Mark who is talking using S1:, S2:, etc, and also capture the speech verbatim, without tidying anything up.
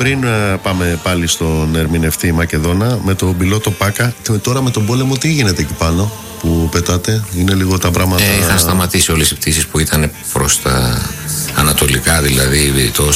S1: πριν πάμε πάλι στον ερμηνευτή Μακεδόνα, με τον πιλότο Πάκα, τώρα με τον πόλεμο τι γίνεται εκεί πάνω που πετάτε? Είναι λίγο τα πράγματα...
S2: Ε, είχαν σταματήσει όλες οι πτήσεις που ήταν προς τα ανατολικά, δηλαδή το